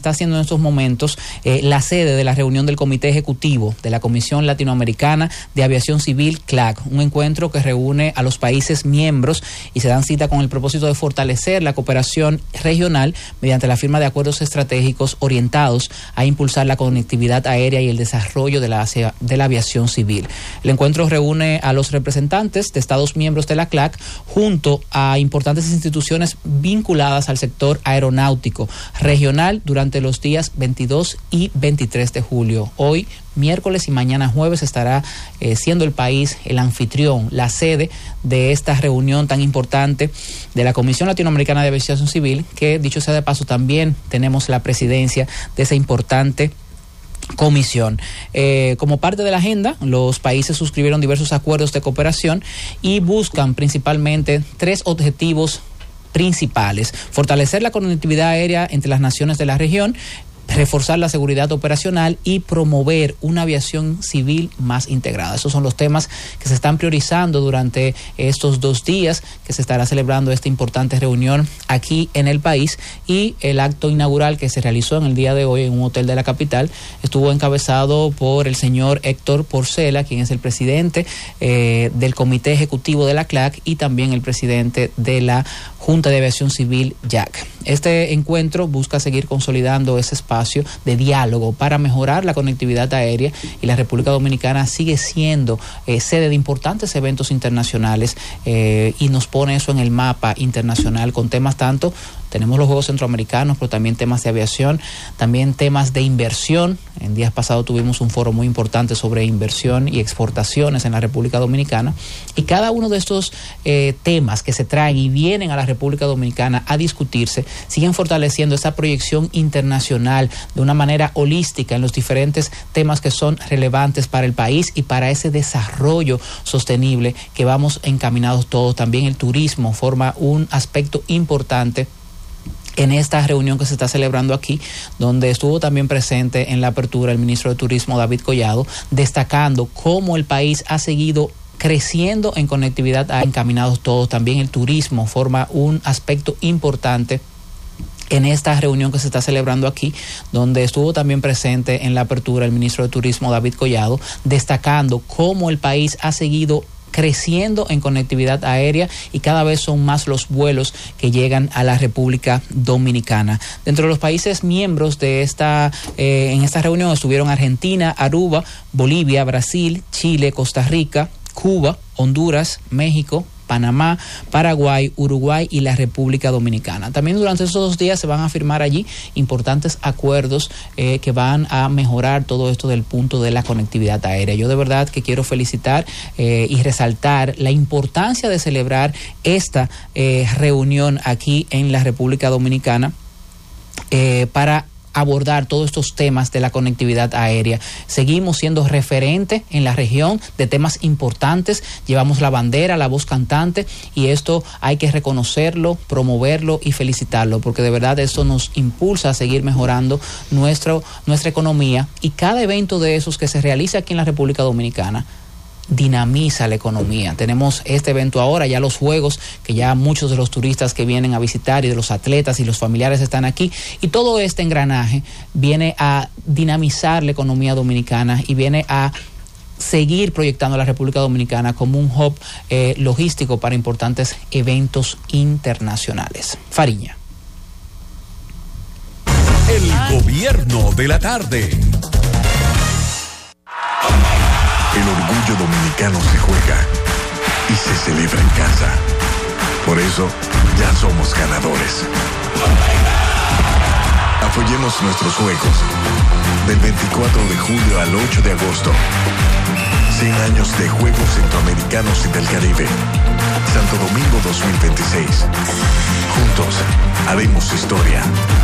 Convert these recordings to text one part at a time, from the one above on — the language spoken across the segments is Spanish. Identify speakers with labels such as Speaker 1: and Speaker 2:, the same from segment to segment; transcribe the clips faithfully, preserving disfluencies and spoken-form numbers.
Speaker 1: está siendo en estos momentos eh, la sede de la reunión del Comité Ejecutivo de la Comisión Latinoamericana de Aviación Civil, C L A C, un encuentro que reúne a los países miembros y se dan cita con el propósito de fortalecer la cooperación regional mediante la firma de acuerdos estratégicos orientados a impulsar la conectividad aérea y el desarrollo de la, de la aviación civil. El encuentro reúne a los representantes de Estados miembros de la C L A C junto a importantes instituciones vinculadas al sector aeronáutico regional durante los días veintidós y veintitrés de julio. Hoy, miércoles y mañana jueves estará eh, siendo el país el anfitrión, la sede de esta reunión tan importante de la Comisión Latinoamericana de Aviación Civil, que dicho sea de paso también tenemos la presidencia de esa importante comisión. Eh, como parte de la agenda, los países suscribieron diversos acuerdos de cooperación y buscan principalmente tres objetivos principales: fortalecer la conectividad aérea entre las naciones de la región, reforzar la seguridad operacional y promover una aviación civil más integrada. Esos son los temas que se están priorizando durante estos dos días que se estará celebrando esta importante reunión aquí en el país, y el acto inaugural que se realizó en el día de hoy en un hotel de la capital estuvo encabezado por el señor Héctor Porcela, quien es el presidente eh, del Comité Ejecutivo de la C L A C y también el presidente de la Junta de Aviación Civil, J A C. Este encuentro busca seguir consolidando ese espacio de diálogo para mejorar la conectividad aérea, y la República Dominicana sigue siendo eh, sede de importantes eventos internacionales eh, y nos pone eso en el mapa internacional con temas tanto. Tenemos los Juegos Centroamericanos, pero también temas de aviación, también temas de inversión. En días pasados tuvimos un foro muy importante sobre inversión y exportaciones en la República Dominicana. Y cada uno de estos eh, temas que se traen y vienen a la República Dominicana a discutirse, siguen fortaleciendo esa proyección internacional de una manera holística en los diferentes temas que son relevantes para el país y para ese desarrollo sostenible que vamos encaminados todos. También el turismo forma un aspecto importante en esta reunión que se está celebrando aquí, donde estuvo también presente en la apertura el ministro de Turismo, David Collado, destacando cómo el país ha seguido creciendo en conectividad, ha encaminados todos. También el turismo forma un aspecto importante en esta reunión que se está celebrando aquí, donde estuvo también presente en la apertura el ministro de Turismo, David Collado, destacando cómo el país ha seguido creciendo en conectividad aérea y cada vez son más los vuelos que llegan a la República Dominicana. Dentro de los países miembros de esta eh, en esta reunión estuvieron Argentina, Aruba, Bolivia, Brasil, Chile, Costa Rica, Cuba, Honduras, México, Panamá, Paraguay, Uruguay y la República Dominicana. También durante esos dos días se van a firmar allí importantes acuerdos eh, que van a mejorar todo esto del punto de la conectividad aérea. Yo de verdad que quiero felicitar eh, y resaltar la importancia de celebrar esta eh, reunión aquí en la República Dominicana eh, para abordar todos estos temas de la conectividad aérea. Seguimos siendo referente en la región de temas importantes, llevamos la bandera, la voz cantante, y esto hay que reconocerlo, promoverlo y felicitarlo, porque de verdad esto nos impulsa a seguir mejorando nuestro, nuestra economía, y cada evento de esos que se realiza aquí en la República Dominicana dinamiza la economía. Tenemos este evento ahora, ya los Juegos, que ya muchos de los turistas que vienen a visitar y de los atletas y los familiares están aquí, y todo este engranaje viene a dinamizar la economía dominicana y viene a seguir proyectando a la República Dominicana como un hub eh, logístico para importantes eventos internacionales. Fariña.
Speaker 2: El gobierno de la tarde.
Speaker 3: El orgullo dominicano se juega y se celebra en casa. Por eso, ya somos ganadores. Apoyemos nuestros juegos. Del veinticuatro de julio al ocho de agosto. cien años de Juegos Centroamericanos y del Caribe. Santo Domingo dos mil veintiséis. Juntos, haremos historia.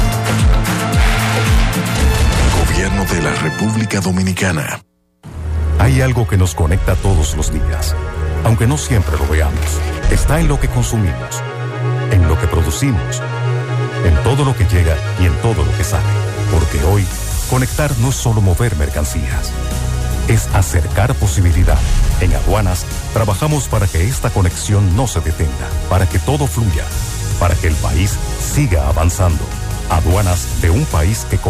Speaker 3: Gobierno de la República Dominicana.
Speaker 4: Hay algo que nos conecta todos los días, aunque no siempre lo veamos. Está en lo que consumimos, en lo que producimos, en todo lo que llega y en todo lo que sale. Porque hoy, conectar no es solo mover mercancías, es acercar posibilidad. En Aduanas, trabajamos para que esta conexión no se detenga, para que todo fluya, para que el país siga avanzando. Aduanas de un país que